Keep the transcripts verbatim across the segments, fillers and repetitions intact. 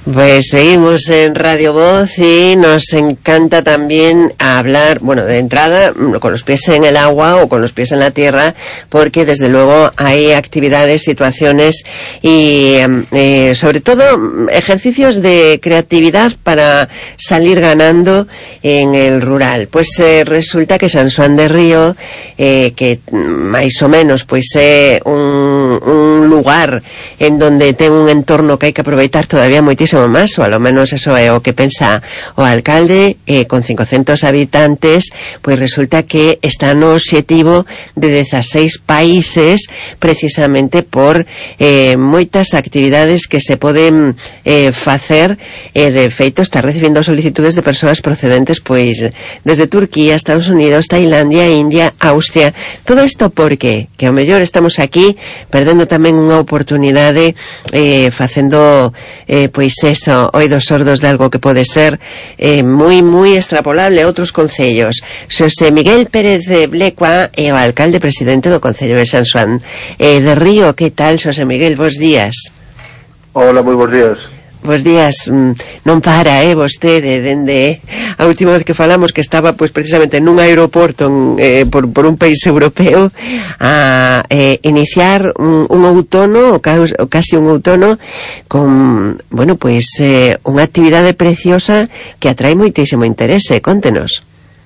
Pues seguimos en Radio Voz y nos encanta también hablar, bueno, de entrada, con los pies en el agua o con los pies en la tierra, porque desde luego hay actividades, situaciones y eh, sobre todo ejercicios de creatividad para salir ganando en el rural. Pues eh, resulta que San Xoán de Río, eh, que máis o menos pois é un, un lugar en donde ten un entorno que hai que aproveitar todavía moitísimo más, o a lo menos eso é o que pensa o alcalde, eh, con cincocentos habitantes, pois resulta que está no obxectivo de dezaseis países, precisamente por eh, moitas actividades que se poden eh, facer, eh, de feito está recibindo solicitudes de persoas procedentes pois desde Turquía, Estados Unidos, Tailandia, India, Austria. Todo isto porque que ao mellor estamos aquí perdendo tamén unha oportunidade eh, facendo eh, pois eso, oídos sordos de algo que pode ser eh, moi, moi extrapolable a outros concellos. Xosé Miguel Pérez de Blecua é o alcalde presidente do Concello de San Xoán eh, de Río. Que tal, Xosé Miguel? Bos días. Hola, moi bons días. Bos días, non para, eh, vostede, dende a última vez que falamos que estaba, pois, precisamente nun aeroporto en, eh, por, por un país europeo a eh, iniciar un, un outono, o, ca, o casi un outono, con, bueno, pois, eh, unha actividade preciosa que atrae moitísimo interese. Contenos.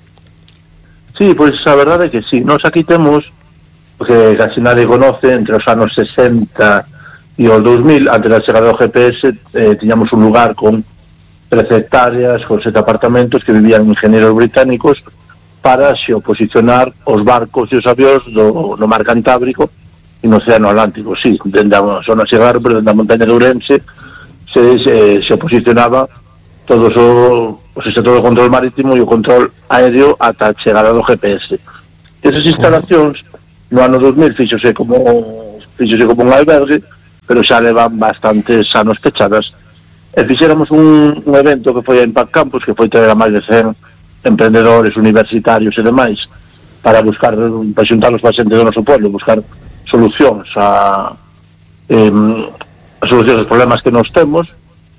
Sí, pois, a verdade é que sí. Nos aquí temos, que casi nadie conoce, entre os anos sesenta e os dos mil, antes da chegada do G P S, eh, tiñamos un lugar con trece hectáreas, con sete apartamentos que vivían ingenieros británicos para xeoposicionar os barcos e os avións do, no mar Cantábrico e no Océano Atlántico. Sí, dende a zona Segarra, pero dende a montaña de Ourense se, se, se posicionaba todo o, o sea, todo o control marítimo e o control aéreo ata a chegada do G P S. Esas instalacións no ano dos mil fíxose como fíxose como un albergue, pero xa levan bastantes anos pechadas, e fixéramos un, un evento que foi a Impact Campus, que foi traer a máis de cen emprendedores, universitarios e demais, para buscar, para xuntarlos para xente do noso pueblo, buscar solucións a, eh, a solucións aos problemas que nos temos,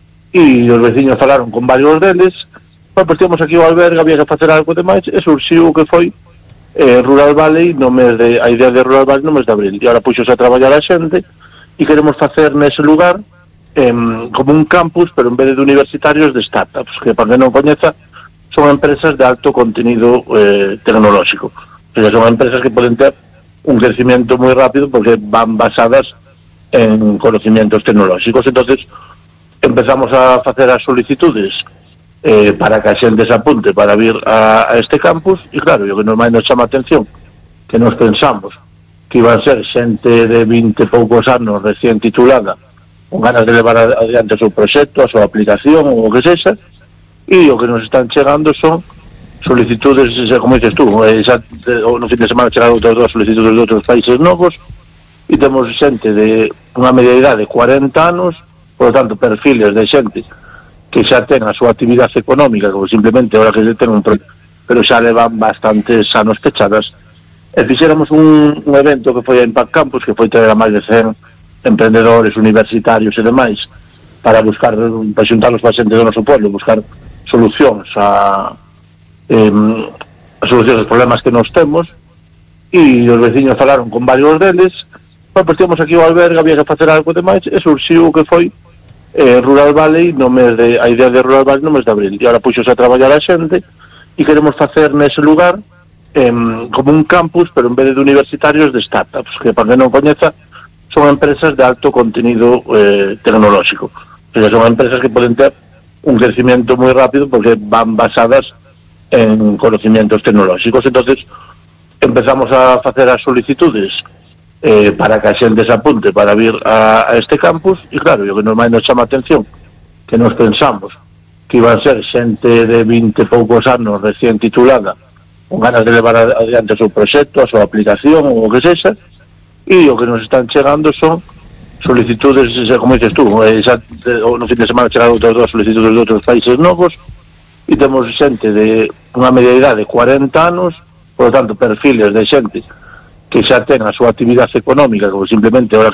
e os veciños falaron con varios deles. Bueno, pues temos aquí o albergue, había que facer algo demais, e surxiu que foi eh, Rural Valley, no mes de, a idea de Rural Valley no mes de abril, e agora puxose a traballar a xente, e queremos facer nese lugar eh, como un campus, pero en vez de universitarios, de startups, que para que non coñeza son empresas de alto contenido eh, tecnolóxico. O sea, son empresas que poden ter un crecimiento moi rápido porque van basadas en conocimientos tecnolóxicos. Entonces empezamos a facer as solicitudes eh, para que a xente se apunte para vir a, a este campus, e claro, o que nos máis nos chama a atención, que nos pensamos que iban a ser xente de vinte e poucos anos recién titulada, con ganas de levar adiante o seu proxecto, a súa aplicación ou o que sexa, e o que nos están chegando son solicitudes, como dices tú, eh, xa, no fin de semana chegaron outras dúas solicitudes de outros países novos, e temos xente de unha media idade de cuarenta anos, por lo tanto, perfiles de xente que xa ten a súa actividade económica, como simplemente ahora que se ten un proxecto, pero xa levan bastantes anos pechadas. E fixéramos un, un evento que foi a Impact Campus, que foi traer a máis de cen emprendedores, universitarios e demais, para buscar, para xuntarlos para xente do noso pueblo, buscar solucións a, eh, a solucións aos problemas que nos temos, e os veciños falaron con varios deles. Bueno, pues temos aquí o albergue, había que facer algo demais, e surxiu que foi eh, Rural Valley no mes de, a idea de Rural Valley no mes de abril, e agora puxose a traballar a xente, e queremos facer nese lugar Eh, como un campus, pero en vez de universitarios, de startups, que para que non coñeza son empresas de alto contenido eh, tecnolóxico. O sea, son empresas que poden ter un crecimiento moi rápido porque van basadas en conocimientos tecnolóxicos. Entonces empezamos a facer as solicitudes eh, para que a xente se apunte para vir a, a este campus, e claro, o que nos máis nos chama a atención, que nos pensamos que iban a ser xente de vinte e poucos anos recién titulada, con ganas de levar adiante o seu proxecto, a súa aplicación ou o que sexa, e o que nos están chegando son solicitudes, como dices tú, eh, xa, no fin de semana chegaron outras dúas solicitudes de outros países novos, e temos xente de unha media idade de cuarenta anos, por lo tanto, perfiles de xente que xa ten a súa actividade económica, como simplemente ahora